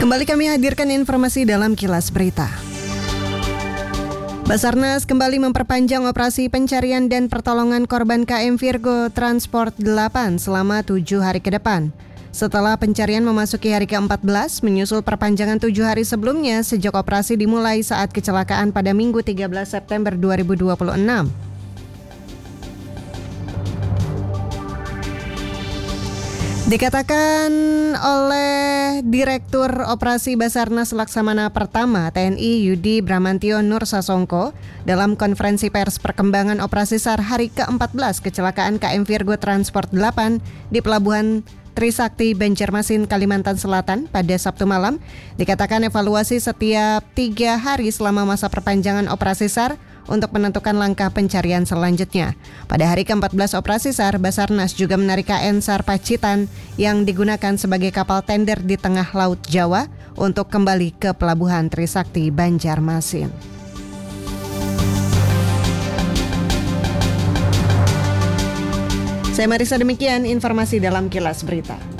Kembali kami hadirkan informasi dalam Kilas Berita. Basarnas kembali memperpanjang operasi pencarian dan pertolongan korban KM Virgo Transport 8 selama 7 hari ke depan. Setelah pencarian memasuki hari ke-14, menyusul perpanjangan 7 hari sebelumnya sejak operasi dimulai saat kecelakaan pada Minggu 13 September 2026. Dikatakan oleh Direktur Operasi Basarnas Laksamana Pertama TNI Yudi Bramantio Nur Sasongko dalam konferensi pers perkembangan operasi SAR hari ke-14 kecelakaan KM Virgo Transport 8 di Pelabuhan Trisakti Banjarmasin, Kalimantan Selatan pada Sabtu malam, dikatakan evaluasi setiap 3 hari selama masa perpanjangan operasi SAR untuk menentukan langkah pencarian selanjutnya. Pada hari ke-14 operasi SAR, Basarnas juga menarik KN SAR Pacitan yang digunakan sebagai kapal tender di tengah Laut Jawa untuk kembali ke Pelabuhan Trisakti Banjarmasin. Saya Marisa, demikian informasi dalam Kilas Berita.